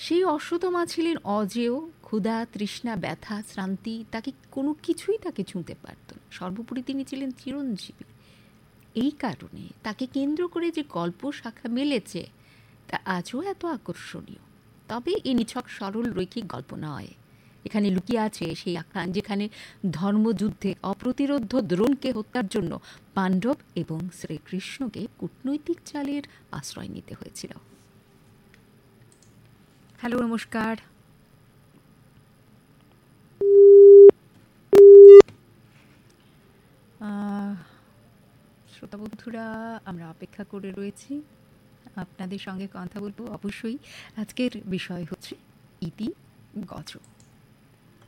সেই অশ্বতমা ছিলেন অজেয়। ক্ষুধা, তৃষ্ণা, ব্যথা, শ্রান্তি তাকে কোনো কিছুই তাকে ছুঁতে পারত না। সর্বোপরি তিনি ছিলেন চিরঞ্জীবী। এই কারণে তাকে কেন্দ্র করে যে গল্প শাখা মেলেছে তা আজও এত আকর্ষণীয়। তবে এই নিছক সরল রৈখিক গল্প নয়। এখানে লুকিয়ে আছে সেই আখ্যান যেখানে ধর্মযুদ্ধে অপ্রতিরোধ্য দ্রোণকে হত্যার জন্য পাণ্ডব এবং শ্রীকৃষ্ণকে কূটনৈতিক চালের আশ্রয় নিতে হয়েছিল। হ্যালো, নমস্কার। শ্রোতা বন্ধুরা, আমরা অপেক্ষা করে রয়েছি, আপনাদের সঙ্গে কথা বলবো। অবশ্যই আজকের বিষয় হচ্ছে ইতি গজ।